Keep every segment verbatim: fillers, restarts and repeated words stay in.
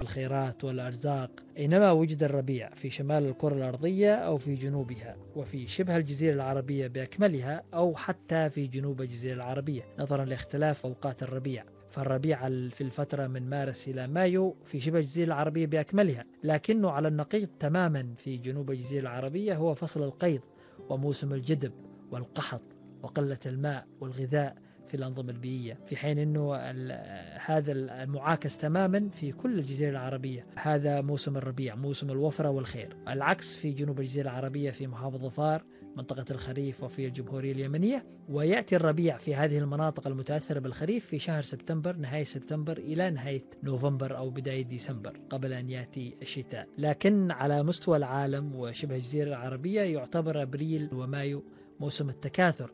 الخيرات والأرزاق. أينما وجد الربيع في شمال الكرة الأرضية أو في جنوبها، وفي شبه الجزيرة العربية بأكملها أو حتى في جنوب الجزيرة العربية، نظرا لاختلاف أوقات الربيع. فالربيع في الفترة من مارس إلى مايو في شبه الجزيرة العربية بأكملها، لكنه على النقيض تماما في جنوب الجزيرة العربية هو فصل القيض وموسم الجدب والقحط وقلة الماء والغذاء في الأنظمة البيئية، في حين أنه هذا المعاكس تماما في كل الجزيرة العربية. هذا موسم الربيع، موسم الوفرة والخير. العكس في جنوب الجزيرة العربية في محافظة ظفار، منطقة الخريف، وفي الجمهورية اليمنية. ويأتي الربيع في هذه المناطق المتأثرة بالخريف في شهر سبتمبر، نهاية سبتمبر إلى نهاية نوفمبر أو بداية ديسمبر، قبل أن يأتي الشتاء. لكن على مستوى العالم وشبه الجزيرة العربية يعتبر أبريل ومايو موسم التكاثر،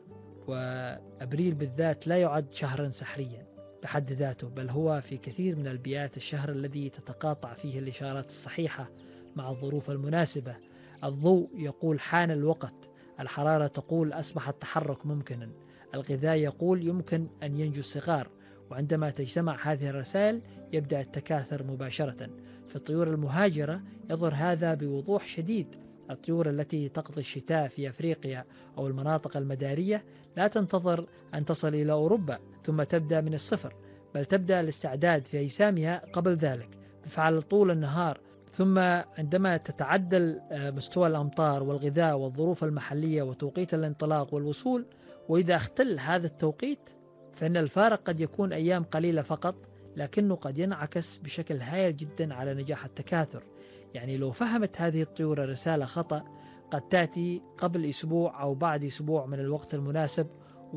وأبريل بالذات لا يعد شهرا سحريا بحد ذاته، بل هو في كثير من البيئات الشهر الذي تتقاطع فيه الإشارات الصحيحة مع الظروف المناسبة. الضوء يقول حان الوقت، الحرارة تقول أصبح التحرك ممكنا، الغذاء يقول يمكن أن ينجو الصغار. وعندما تجتمع هذه الرسائل يبدأ التكاثر مباشرة. في الطيور المهاجرة يظهر هذا بوضوح شديد. الطيور التي تقضي الشتاء في أفريقيا أو المناطق المدارية لا تنتظر أن تصل إلى أوروبا ثم تبدأ من الصفر، بل تبدأ الاستعداد في أجسامها قبل ذلك بفعل طول النهار. ثم عندما تتعدل مستوى الأمطار والغذاء والظروف المحلية وتوقيت الانطلاق والوصول، وإذا اختل هذا التوقيت فإن الفارق قد يكون أيام قليلة فقط، لكنه قد ينعكس بشكل هائل جدا على نجاح التكاثر. يعني لو فهمت هذه الطيور الرسالة خطأ قد تأتي قبل أسبوع أو بعد أسبوع من الوقت المناسب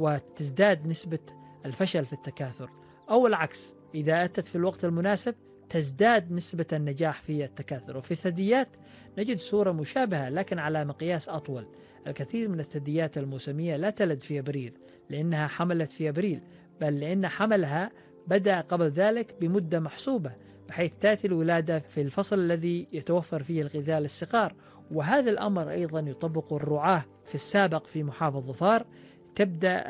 وتزداد نسبة الفشل في التكاثر، أو العكس، إذا أتت في الوقت المناسب تزداد نسبة النجاح في التكاثر. وفي الثدييات نجد صورة مشابهة لكن على مقياس أطول. الكثير من الثدييات الموسمية لا تلد في أبريل لأنها حملت في أبريل، بل لأن حملها بدأ قبل ذلك بمدة محسوبة، بحيث تأتي الولادة في الفصل الذي يتوفر فيه الغذاء للصغار. وهذا الأمر أيضا يطبق الرعاة في السابق في محافظة ظفار. تبدأ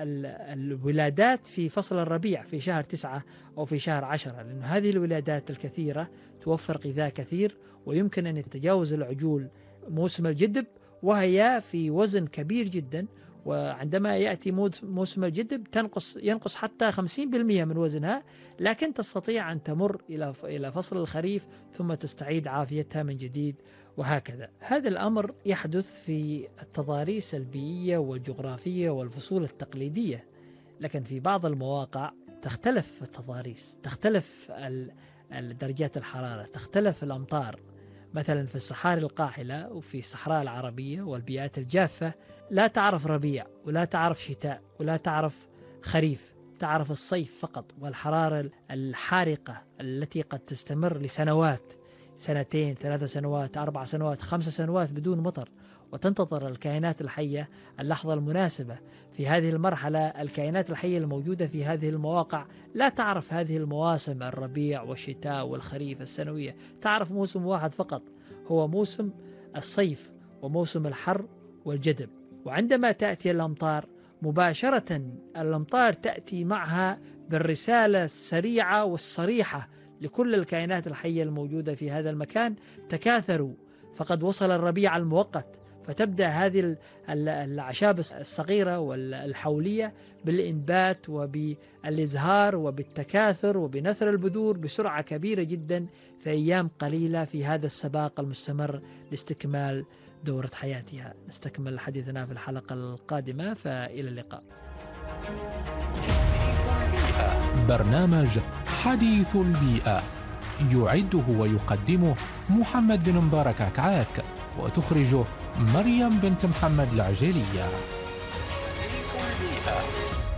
الولادات في فصل الربيع في شهر تسعة أو في شهر عشرة، لأن هذه الولادات الكثيرة توفر غذاء كثير ويمكن أن يتجاوز العجول موسم الجدب وهي في وزن كبير جدا. وعندما يأتي موسم الجدب تنقص ينقص حتى خمسين بالمئة من وزنها، لكن تستطيع أن تمر إلى إلى فصل الخريف ثم تستعيد عافيتها من جديد، وهكذا. هذا الأمر يحدث في التضاريس البيئية والجغرافية والفصول التقليدية، لكن في بعض المواقع تختلف التضاريس، تختلف درجات الحرارة، تختلف الأمطار. مثلا في الصحاري القاحلة وفي الصحراء العربية والبيئات الجافة لا تعرف ربيع ولا تعرف شتاء ولا تعرف خريف، تعرف الصيف فقط، والحرارة الحارقة التي قد تستمر لسنوات، سنتين، ثلاث سنوات، أربع سنوات، خمس سنوات بدون مطر. وتنتظر الكائنات الحية اللحظة المناسبة. في هذه المرحلة الكائنات الحية الموجودة في هذه المواقع لا تعرف هذه المواسم، الربيع والشتاء والخريف السنوية، تعرف موسم واحد فقط، هو موسم الصيف وموسم الحر والجدب. وعندما تأتي الأمطار مباشرة، الأمطار تأتي معها بالرسالة السريعة والصريحة لكل الكائنات الحية الموجودة في هذا المكان: تكاثروا فقد وصل الربيع المؤقت. فتبدأ هذه الأعشاب الصغيرة والحولية بالإنبات وبالإزهار وبالتكاثر وبنثر البذور بسرعة كبيرة جدا في أيام قليلة في هذا السباق المستمر لاستكمال دورة حياتها. نستكمل حديثنا في الحلقة القادمة، فإلى اللقاء. برنامج حديث البيئة يعده ويقدمه محمد بن مبارك عكعاك، وتخرجه مريم بنت محمد العجيلية.